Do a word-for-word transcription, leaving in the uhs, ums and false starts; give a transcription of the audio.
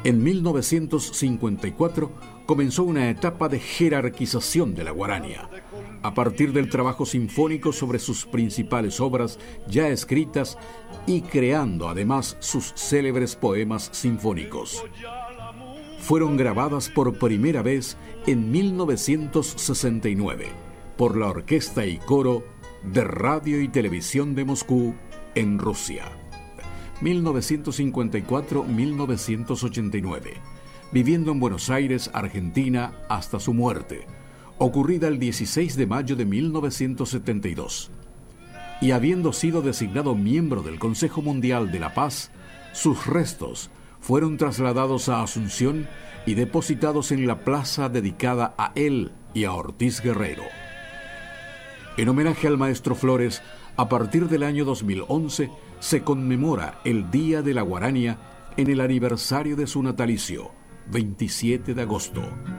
En mil novecientos cincuenta y cuatro comenzó una etapa de jerarquización de la guarania, a partir del trabajo sinfónico sobre sus principales obras ya escritas y creando además sus célebres poemas sinfónicos. Fueron grabadas por primera vez en mil novecientos sesenta y nueve por la Orquesta y Coro de Radio y Televisión de Moscú en Rusia. mil novecientos cincuenta y cuatro a mil novecientos ochenta y nueve, viviendo en Buenos Aires, Argentina, hasta su muerte, ocurrida el dieciséis de mayo de mil novecientos setenta y dos. Y habiendo sido designado miembro del Consejo Mundial de la Paz, sus restos fueron trasladados a Asunción y depositados en la plaza dedicada a él y a Ortiz Guerrero. En homenaje al maestro Flores, a partir del año dos mil once se conmemora el Día de la Guarania en el aniversario de su natalicio, veintisiete de agosto.